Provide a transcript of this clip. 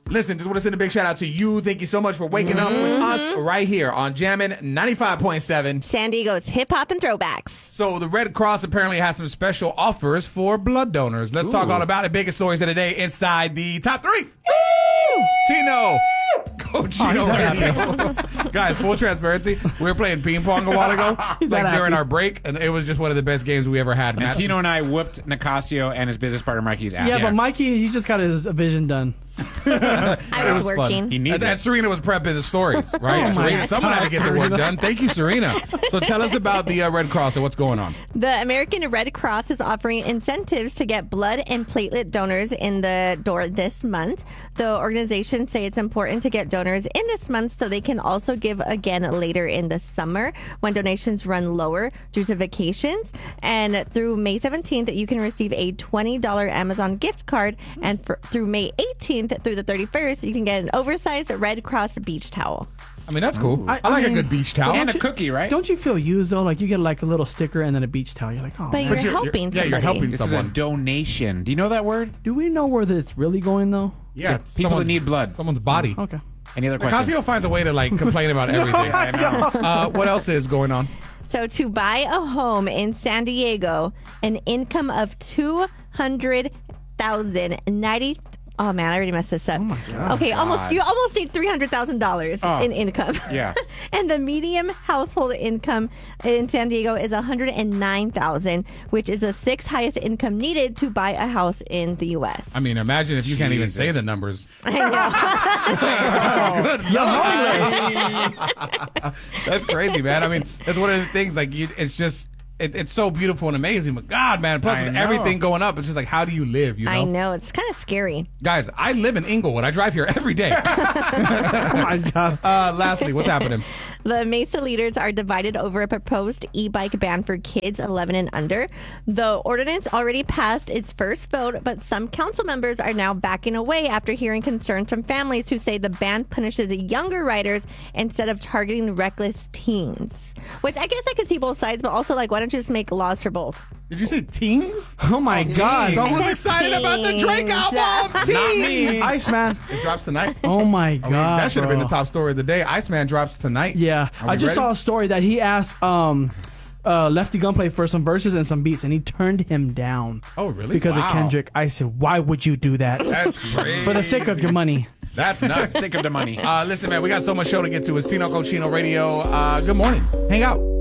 Listen, just want to send a big shout out to you. Thank you so much for waking up with us right here on Jammin' 95.7. San Diego's hip hop and throwbacks. So the Red Cross apparently has some special offers for blood donors. Let's talk all about it. Biggest stories of the day inside the top 3. It's Tino. Cochino Radio. Guys, full transparency. We were playing ping pong a while ago, like during our break, and it was just one of the best games we ever had. And Tino and I whooped Nicasio and his business partner Mikey's ass. Yeah, but Mikey, he just got his vision done. I was working. He needs and Serena was prepping the stories, right? Serena, someone had to get the work done. Thank you, Serena. So tell us about the Red Cross and what's going on. The American Red Cross is offering incentives to get blood and platelet donors in the door this month. The organization say it's important to get donors in this month so they can also give again later in the summer when donations run lower due to vacations. And through May 17th, you can receive a $20 Amazon gift card. And through May 18th through the 31st, you can get an oversized Red Cross beach towel. I mean, that's cool. I like a good beach towel. And a cookie, right? Don't you feel used, though? Like, you get, like, a little sticker and then a beach towel. You're like, oh, but man. you're helping somebody. Yeah, you're helping This someone. is a donation. Do you know that word? Do we know where this really going, though? Yeah, People that need blood. Someone's body. Okay. Any other questions? Casio finds a way to like complain about everything. I know. What else is going on? So to buy a home in San Diego, an income of $200,090. Oh man, I already messed this up. Oh my God. Okay, you almost need $300,000 in income. Yeah. And the median household income in San Diego is $109,000, which is the 6th highest income needed to buy a house in the U.S. I mean, imagine if you can't even say the numbers. I know. Good Lord. That's crazy, man. I mean, that's one of the things. Like, it's just. It's so beautiful and amazing, but God, man, plus with everything going up, it's just like, how do you live, you know? I know. It's kind of scary. Guys, I live in Inglewood. I drive here every day. Oh, my God. Lastly, what's happening? The Mesa leaders are divided over a proposed e-bike ban for kids 11 and under. The ordinance already passed its first vote, but some council members are now backing away after hearing concerns from families who say the ban punishes younger riders instead of targeting reckless teens. Which I guess I could see both sides, but also, like, why don't you just make laws for both? Did you say teens? Oh, my God. Someone's excited about the Drake album. Teens. Iceman. It drops tonight. Oh, my God. I mean, that should have been the top story of the day. Iceman drops tonight. Yeah. Are we I just ready? saw a story that he asked Lefty Gunplay for some verses and some beats, and he turned him down. Oh, really? Because Wow. of Kendrick. I said, why would you do that? That's crazy. For the sake of your money. That's nuts. Think of the money. Listen, man, we got so much show to get to. It's Tino Cochino Radio. Good morning. Hang out.